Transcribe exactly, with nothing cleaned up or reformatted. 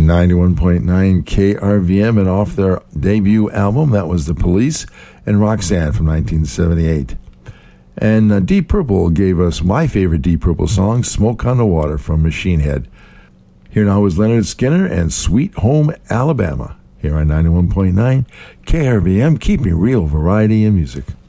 ninety-one point nine K R V M, and off their debut album, that was The Police and Roxanne from nineteen seventy-eight. And uh, Deep Purple gave us my favorite Deep Purple song, Smoke on the Water from Machine Head. Here now is Leonard Skinner and Sweet Home Alabama, here on ninety-one point nine K R V M, keeping real variety in music.